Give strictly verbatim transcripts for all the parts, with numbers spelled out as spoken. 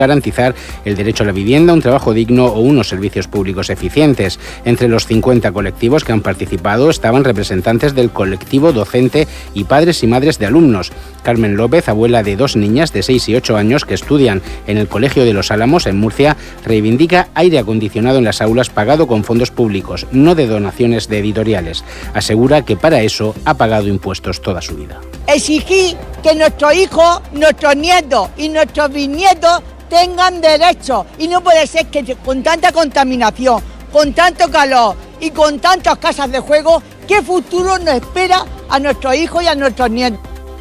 garantizar el derecho a la vivienda, un trabajo digno o unos servicios públicos eficientes. Entre los cincuenta colectivos que han participado estaban representantes del colectivo docente y padres y madres de alumnos. Carmen López, abuela de dos niñas de seis y ocho años que estudian en el Colegio de los Álamos, en Murcia, reivindica aire acondicionado en las aulas pagado con fondos públicos, no de donaciones de editoriales. Asegura que para eso ha pagado impuestos toda su vida. Exigir que nuestros hijos, nuestros nietos y nuestros bisnietos tengan derechos, y no puede ser que con tanta contaminación, con tanto calor y con tantas casas de juego, ¿qué futuro nos espera a nuestros hijos y a nuestros nietos?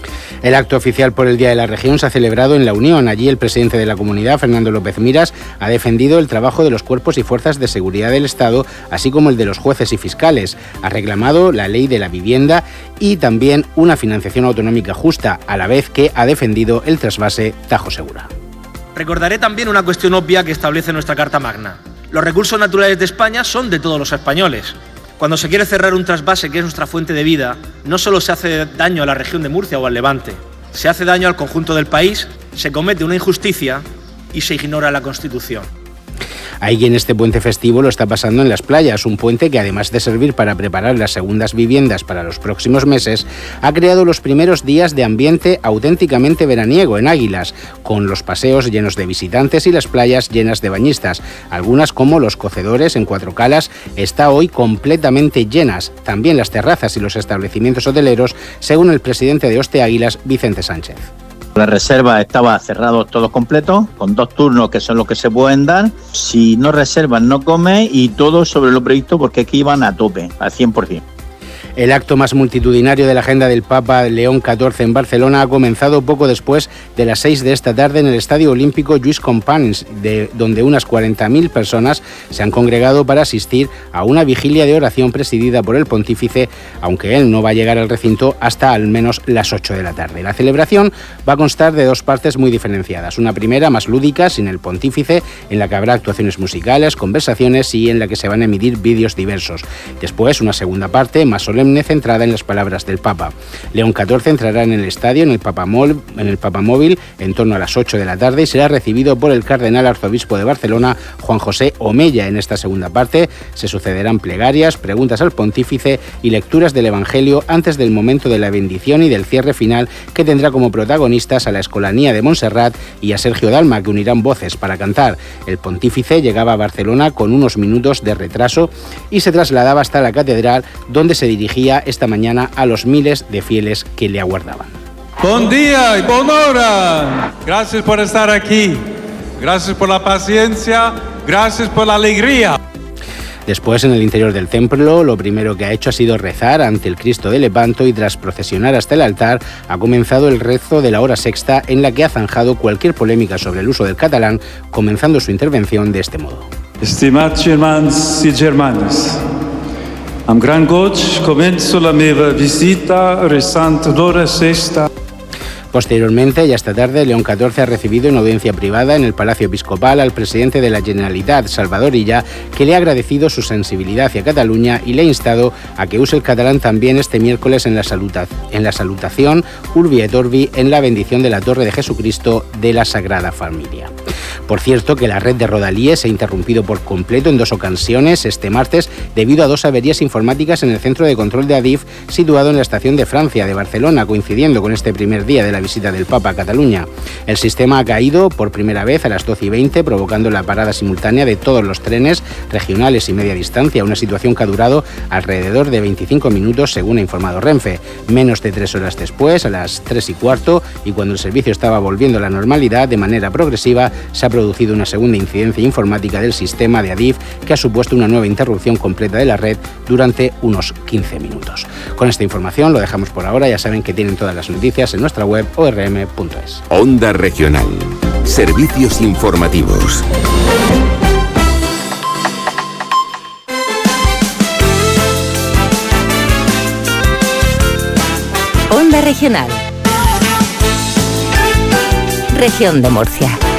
El acto oficial por el Día de la Región se ha celebrado en La Unión. Allí el presidente de la comunidad, Fernando López Miras, ha defendido el trabajo de los cuerpos y fuerzas de seguridad del Estado, así como el de los jueces y fiscales. Ha reclamado la ley de la vivienda y también una financiación autonómica justa, a la vez que ha defendido el trasvase Tajo Segura. Recordaré también una cuestión obvia que establece nuestra Carta Magna. Los recursos naturales de España son de todos los españoles. Cuando se quiere cerrar un trasvase que es nuestra fuente de vida, no solo se hace daño a la región de Murcia o al Levante, se hace daño al conjunto del país, se comete una injusticia y se ignora la Constitución. Hay quien este puente festivo lo está pasando en las playas, un puente que además de servir para preparar las segundas viviendas para los próximos meses, ha creado los primeros días de ambiente auténticamente veraniego en Águilas, con los paseos llenos de visitantes y las playas llenas de bañistas. Algunas, como Los Cocedores en Cuatro Calas, está hoy completamente llenas. También las terrazas y los establecimientos hoteleros, según el presidente de Oste Águilas, Vicente Sánchez. La reserva estaba cerrado todo completo, con dos turnos que son los que se pueden dar. Si no reservan, no come, y todo sobre lo previsto, porque aquí iban a tope, al cien por ciento. El acto más multitudinario de la agenda del Papa León catorce en Barcelona ha comenzado poco después de las seis de esta tarde en el Estadio Olímpico Lluís Companys, de donde unas cuarenta mil personas se han congregado para asistir a una vigilia de oración presidida por el pontífice, aunque él no va a llegar al recinto hasta al menos las ocho de la tarde. La celebración va a constar de dos partes muy diferenciadas. Una primera, más lúdica, sin el pontífice, en la que habrá actuaciones musicales, conversaciones y en la que se van a emitir vídeos diversos. Después, una segunda parte, más solemne, centrada en las palabras del Papa. León catorce entrará en el estadio en el Papamóvil, en el Papamóvil en torno a las ocho de la tarde y será recibido por el cardenal arzobispo de Barcelona, Juan José Omella. En esta segunda parte se sucederán plegarias, preguntas al pontífice y lecturas del Evangelio antes del momento de la bendición y del cierre final, que tendrá como protagonistas a la Escolanía de Montserrat y a Sergio Dalma, que unirán voces para cantar. El pontífice llegaba a Barcelona con unos minutos de retraso y se trasladaba hasta la catedral, donde se dirigía esta mañana a los miles de fieles que le aguardaban. Buen día y buena hora. Gracias por estar aquí. Gracias por la paciencia. Gracias por la alegría. Después, en el interior del templo, lo primero que ha hecho ha sido rezar ante el Cristo de Lepanto y, tras procesionar hasta el altar, ha comenzado el rezo de la hora sexta, en la que ha zanjado cualquier polémica sobre el uso del catalán, comenzando su intervención de este modo. Estimats germans i germanes, amb gran goig començo la meva visita rezant l'hora sexta. Posteriormente, y esta tarde, León catorce ha recibido en audiencia privada en el Palacio Episcopal al presidente de la Generalitat, Salvador Illa, que le ha agradecido su sensibilidad hacia Cataluña y le ha instado a que use el catalán también este miércoles en la, saluta- en la salutación Urbi et Orbi en la bendición de la Torre de Jesucristo de la Sagrada Familia. Por cierto, que la red de Rodalies se ha interrumpido por completo en dos ocasiones este martes debido a dos averías informáticas en el centro de control de Adif, situado en la estación de Francia de Barcelona, coincidiendo con este primer día de la visita del Papa a Cataluña. El sistema ha caído por primera vez a las doce y veinte, provocando la parada simultánea de todos los trenes regionales y media distancia, una situación que ha durado alrededor de veinticinco minutos, según ha informado Renfe. Menos de tres horas después, a las tres y cuarto, y cuando el servicio estaba volviendo a la normalidad de manera progresiva, se ha producido una segunda incidencia informática del sistema de Adif, que ha supuesto una nueva interrupción completa de la red durante unos quince minutos. Con esta información lo dejamos por ahora. Ya saben que tienen todas las noticias en nuestra web o r m punto es. Onda Regional. Servicios informativos. Onda Regional. Región de Murcia.